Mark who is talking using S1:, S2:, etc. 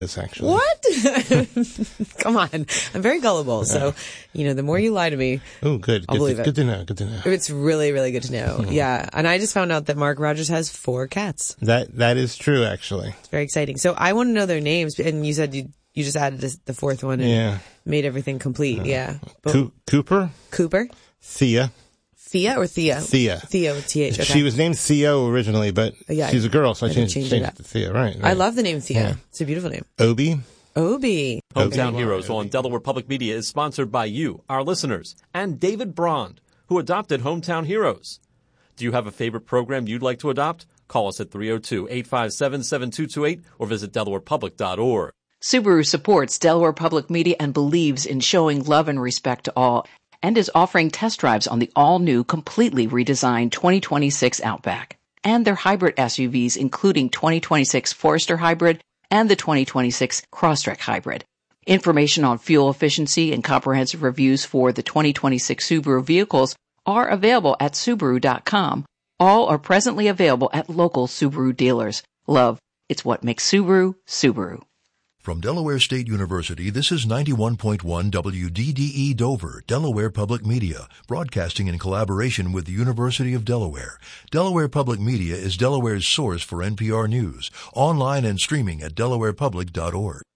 S1: This actually.
S2: What? Come on. I'm very gullible. So, the more you lie to me,
S1: Oh, good.
S2: I'll believe it.
S1: Good to know. Good to know.
S2: It's really, really good to know. Yeah. And I just found out that Mark Rogers has 4 cats.
S1: That is true, actually.
S2: It's very exciting. So I want to know their names. And you said you just added the 4th one and made everything complete. Yeah.
S1: Cooper. Thea.
S2: Thea or Thea?
S1: Thea.
S2: Thea with TH. Okay.
S1: She was named Theo originally, but she's a girl, so I changed it to Thea. Right.
S2: I love the name Thea. It's a beautiful name.
S1: Obi.
S3: Hometown Heroes on Delaware Public Media is sponsored by you, our listeners, and David Brond, who adopted Hometown Heroes. Do you have a favorite program you'd like to adopt? Call us at 302-857-7228 or visit DelawarePublic.org.
S4: Subaru supports Delaware Public Media and believes in showing love and respect to all, and is offering test drives on the all-new, completely redesigned 2026 Outback and their hybrid SUVs, including 2026 Forester Hybrid and the 2026 Crosstrek Hybrid. Information on fuel efficiency and comprehensive reviews for the 2026 Subaru vehicles are available at Subaru.com. All are presently available at local Subaru dealers. Love, it's what makes Subaru, Subaru.
S5: From Delaware State University, this is 91.1 WDDE Dover, Delaware Public Media, broadcasting in collaboration with the University of Delaware. Delaware Public Media is Delaware's source for NPR News, online and streaming at delawarepublic.org.